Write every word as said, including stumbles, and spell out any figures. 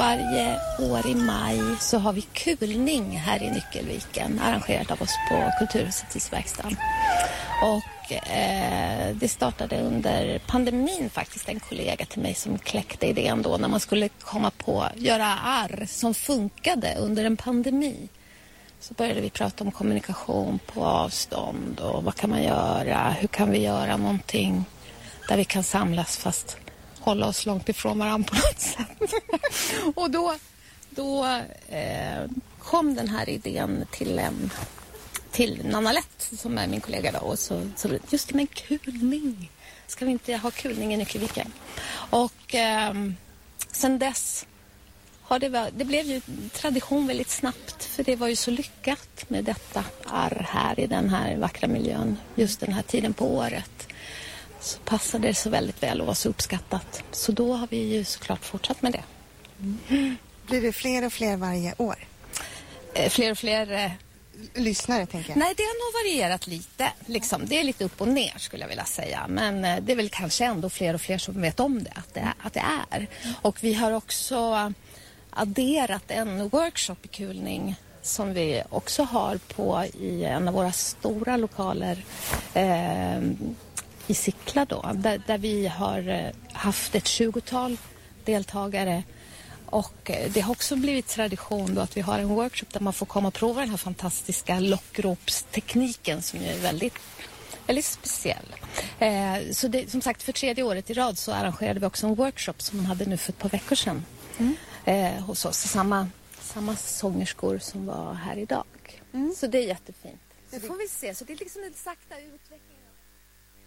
Varje år i maj så har vi kulning här i Nyckelviken, arrangerat av oss på Kulturhuset i Verkstan. Och eh, det startade under pandemin faktiskt, en kollega till mig som kläckte idén då när man skulle komma på göra arr som funkade under en pandemi. Så började vi prata om kommunikation på avstånd och vad kan man göra, hur kan vi göra någonting där vi kan samlas fast hålla oss långt ifrån varandra på något sätt. Och då, då eh, kom den här idén till, eh, till Nanna Lett som är min kollega då. Och så, så just det, men kulning. Ska vi inte ha kulning i Nyckelviken? Och eh, sen dess har det, det blev ju tradition väldigt snabbt. För det var ju så lyckat med detta arr här i den här vackra miljön. Just den här tiden på året. Så passade det så väldigt väl och var så uppskattat. Så då har vi ju såklart fortsatt med det. Mm. Blir det fler och fler varje år? Eh, fler och fler... Eh... Lyssnare, tänker jag. Nej, det har nog varierat lite. Liksom. Det är lite upp och ner, skulle jag vilja säga. Men eh, det är väl kanske ändå fler och fler som vet om det, att det är. Att det är. Och vi har också adderat en workshop i kulning som vi också har på i en av våra stora lokaler eh, i Sickla då, där, där vi har haft ett tjugotal deltagare och det har också blivit tradition då att vi har en workshop där man får komma och prova den här fantastiska lockropstekniken som är väldigt, väldigt speciell. Eh, så det, som sagt, för tredje året i rad så arrangerade vi också en workshop som man hade nu för ett par veckor sedan mm. eh, hos oss. Samma, samma sångerskor som var här idag. Mm. Så det är jättefint. Det får vi se. Så det är liksom en sakta utveckling.